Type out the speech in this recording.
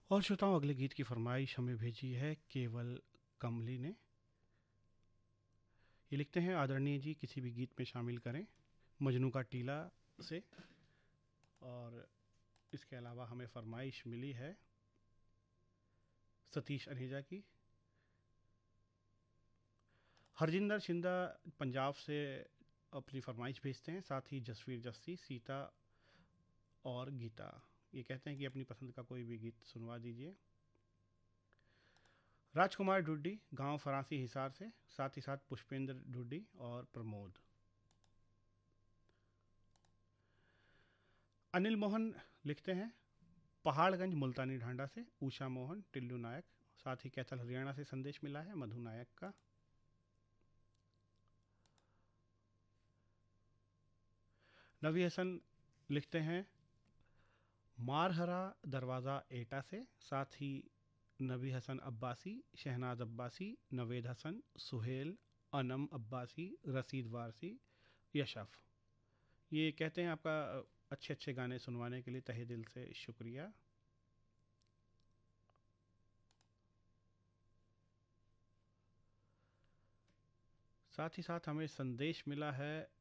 और श्रोताओं, अगले गीत की फरमाइश हमें भेजी है केवल कमली ने। ये लिखते हैं, आदरणीय जी किसी भी गीत में शामिल करें मजनू का टीला से। और इसके अलावा हमें फरमाइश मिली है सतीश अनेजा की। हरजिंदर शिंदा पंजाब से अपनी फरमाइश भेजते हैं, साथ ही जसवीर जस्सी, सीता और गीता। ये कहते हैं कि अपनी पसंद का कोई भी गीत सुनवा दीजिए। राजकुमार ढुड्डी, गांव फरासी हिसार से, साथ ही साथ पुष्पेंद्र ढुड्डी और प्रमोद। अनिल मोहन लिखते हैं पहाड़गंज मुल्तानी ढांडा से, उषा मोहन, टिल्लू नायक, साथ ही कैथल हरियाणा से संदेश मिला है मधु नायक का। नवी हसन लिखते हैं मारहरा दरवाज़ा एटा से, साथ ही नबी हसन अब्बासी, शहनाज अब्बासी, नवेद हसन, सुहेल, अनम अब्बासी, रसीद वारसी, यशफ। ये कहते हैं आपका अच्छे अच्छे गाने सुनवाने के लिए तहे दिल से शुक्रिया। साथ ही साथ हमें संदेश मिला है